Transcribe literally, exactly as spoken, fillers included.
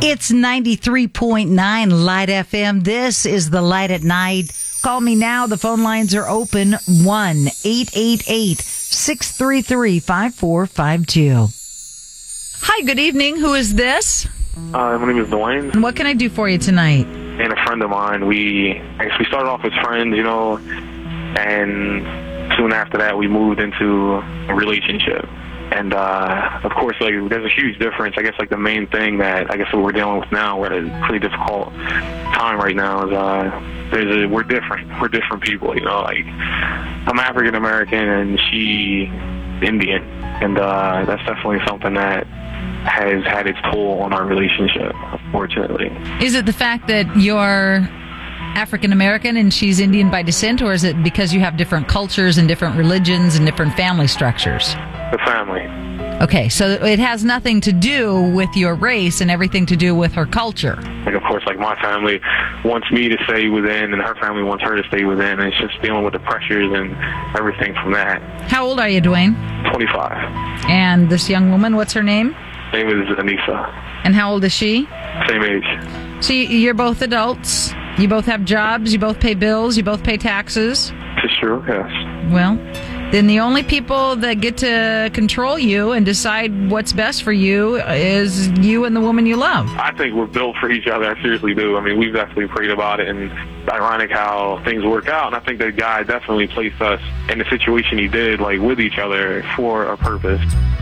It's ninety-three point nine Light F M. This is the Light at Night. Call me now. The phone lines are open. one eight eight eight, six three three, five four five two. Hi, good evening. Who is this? Uh, my name is Dwayne. And what can I do for you tonight? And a friend of mine, we actually started off as friends, you know, and soon after that we moved into a relationship. And, uh, of course, like, there's a huge difference. I guess, like, the main thing that I guess what we're dealing with now, we're at a pretty difficult time right now, is uh, there's a, we're different. We're different people, you know. Like, I'm African American and she Indian, and uh, that's definitely something that has had its toll on our relationship, unfortunately. Is it the fact that you're African American and she's Indian by descent, or is it because you have different cultures and different religions and different family structures? The family. Okay, so it has nothing to do with your race and everything to do with her culture. Like, of course, like, my family wants me to stay within, and her family wants her to stay within, and it's just dealing with the pressures and everything from that. How old are you, Dwayne? twenty-five. And this young woman, what's her name? Her name is Anissa. And how old is she? Same age. So you're both adults. You both have jobs. You both pay bills. You both pay taxes. It's true, yes. Well, then the only people that get to control you and decide what's best for you is you and the woman you love. I think we're built for each other. I seriously do. I mean, we've definitely prayed about it, and it's ironic how things work out. And I think that God definitely placed us in the situation he did, like, with each other for a purpose.